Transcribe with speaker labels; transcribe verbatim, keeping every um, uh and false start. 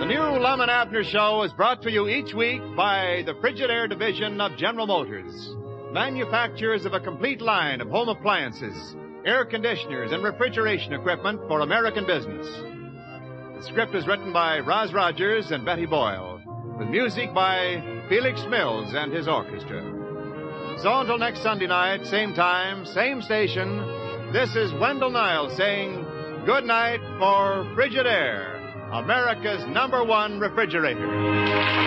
Speaker 1: new Lum and Abner Show is brought to you each week by the Frigidaire division of General Motors, manufacturers of a complete line of home appliances, air conditioners, and refrigeration equipment for American business. The script is written by Roz Rogers and Betty Boyle, with music by Felix Mills and his orchestra. So until next Sunday night, same time, same station, this is Wendell Niles saying good night for Frigidaire, America's number one refrigerator.